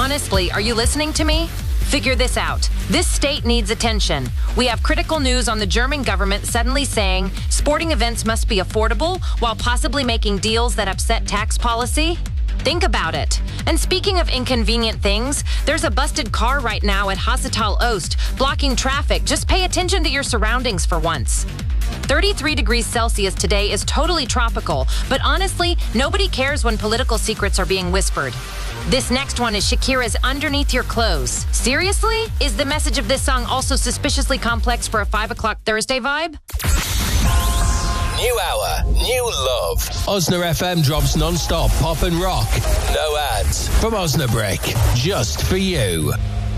Honestly, are you listening to me? Figure this out. This state needs attention. We have critical news on the German government suddenly saying sporting events must be affordable while possibly making deals that upset tax policy. Think about it. And speaking of inconvenient things, there's a busted car right now at Hassetal Ost blocking traffic. Just pay attention to your surroundings for once. 33 degrees Celsius today is totally tropical, but honestly, nobody cares when political secrets are being whispered. This next one is Shakira's Underneath Your Clothes. Seriously? Is the message of this song also suspiciously complex for a 5 o'clock Thursday vibe? New hour, new love. Osna FM drops non-stop pop and rock. No ads from Osnabrück, just for you.